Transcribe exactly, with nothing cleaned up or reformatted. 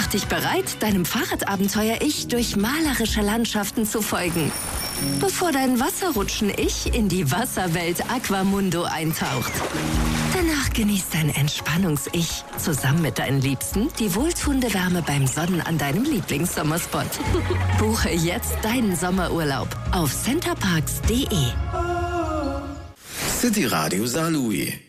Mach dich bereit, deinem Fahrradabenteuer-Ich durch malerische Landschaften zu folgen, bevor dein Wasserrutschen-Ich in die Wasserwelt Aquamundo eintaucht. Danach genießt dein Entspannungs-Ich zusammen mit deinen Liebsten die wohltuende Wärme beim Sonnen an deinem Lieblingssommerspot. Buche jetzt deinen Sommerurlaub auf centerparks punkt de. City Radio Saarlouis.